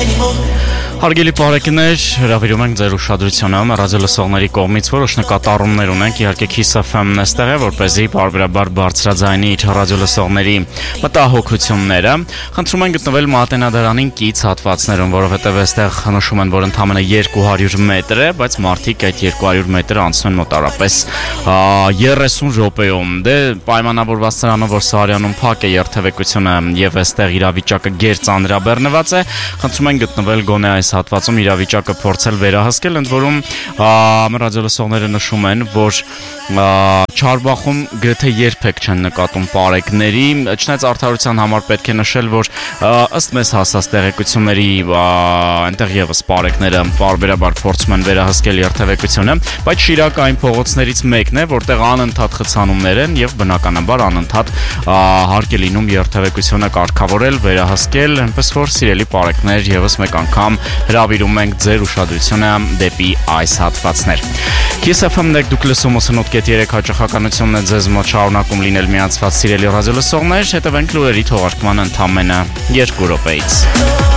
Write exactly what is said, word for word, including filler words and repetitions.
Հարգելի բարեկամներ, հրավիրում ենք ձեր ուշադրությունը ռադիոլսողների կողմից որոշ նկատառումներ ունենք, իհարկե Kiss F M-ն էստեղ է, որպեսզի բարբերաբար բարձրաձայնի իր ռադիոլսողների մտահոգությունները։ Խնդրում ենք գտնվել Մատենադարանին կից հատվածներում, որովհետև այստեղ նշում են, որ ընդամենը երկու հարյուր մետր է, բայց մարդիկ այդ երկու հարյուր մետրը անցնում են մոտարապես երեսուն րոպեում։ Դե պայմանավորված նրանով, որ Սարյանում փակ է երթևեկությունը եւ այստեղ իրավիճակը գերծանրաբեռնված է, խնդրում ենք գտնվել գոնե այս հատվածում իրավիճակը փորձել վերահսկել, ընդ որում ռադիոլսողները նշում են, որ Չարբախում գրեթե երբեք չեն նկատում պարեկների, չնայած արդարության համար պետք է նշել, որ ըստ մեզ հասած տեղեկությունների այնտեղ եւս պարեկները բարբերաբար փորձում են վերահսկել երթևեկությունը, բայց Շիրակ այն փողոցներից մեկն է, որտեղ անընդհատ խցանումներ են եւ բնականաբար անընդհատ հարկ է լինում երթևեկությունը կարգավորել, վերահսկել, այնպես որ սիրելի պարեկներ եւս մեկ անգամ հրավիրում ենք ձեր ուշադրությունը դեպի այս հատվածներ։ Kiss F M-ն եք դուք լսում ութանոթ կետ երեք հաճախականությունն է ձեզ մոտ շարունակում լինել միացված սիրելի ռադիոլսողներ, հետևենք լուրերի թողարկման ընդամենը երկու րոպեից։